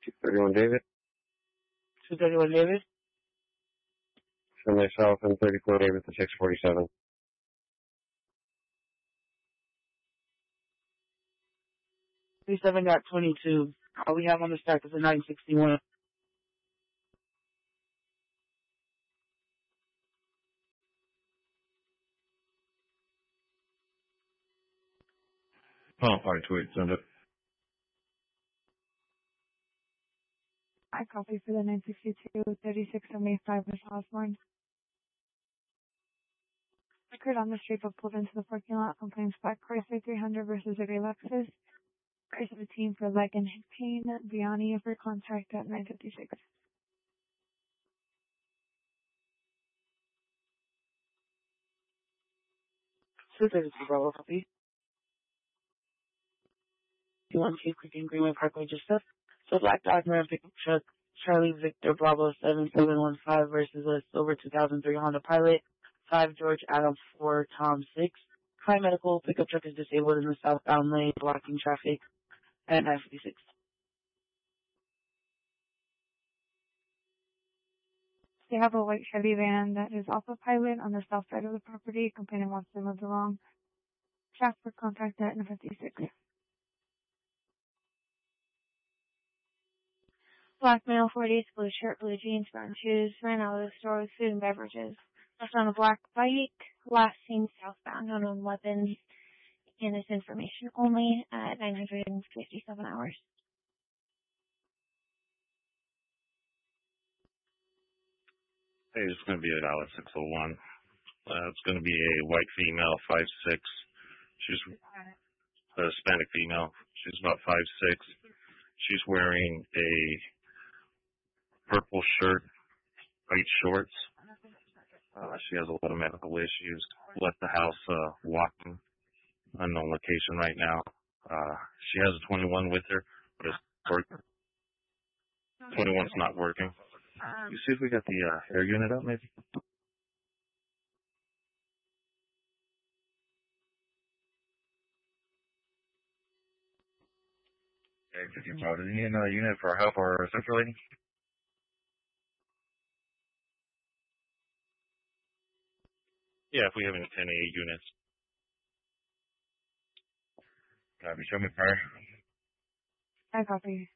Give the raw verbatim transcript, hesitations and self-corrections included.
two thirty-one David. two thirty-one David. For myself and thirty-four David to six forty-seven. thirty-seven dot twenty-two. All we have on the stack is a nine sixty-one. Oh, alright, tweet, send it. I copy for the nine sixty-two, thirty-six seventy-five West Osborne. Record on the street but pulled into the parking lot, complains Black Chrysler three hundred versus a gray Lexus. Price of the team for leg and hip pain. Vianney for contact at nine fifty-six. two thirty-two Bravo, copy. two one two Quicken Greenway Parkway, just up. So Black Dodge Ram pickup truck, Charlie Victor Bravo seven seven one five versus a silver two thousand three Honda Pilot, five George Adam four Tom six. High medical pickup truck is disabled in the southbound lane, blocking traffic at nine fifty-six. They have a white Chevy van that is off of Pilot on the south side of the property. Complainant wants to move along. Shaft for contact at nine fifty-six. Black male, forties, blue shirt, blue jeans, brown shoes, ran out of the store with food and beverages. Left on a black bike, last seen southbound, unknown weapons, and this information only at nine hundred fifty-seven hours. Hey, it's going to be a Dallas six oh one. Uh, it's going to be a white female, five six. She's a Hispanic female. She's about five six. She's wearing a purple shirt, white shorts. Uh, she has a lot of medical issues. Left the house uh, walking, unknown location right now. Uh, she has a twenty-one with her, but it's working. twenty-one's not working. You see if we got the uh, air unit up, maybe? Okay, fifty-five. Do you need another unit for help or circulating? Yeah, if we have any ten A units. Copy. Show me fire. I copy.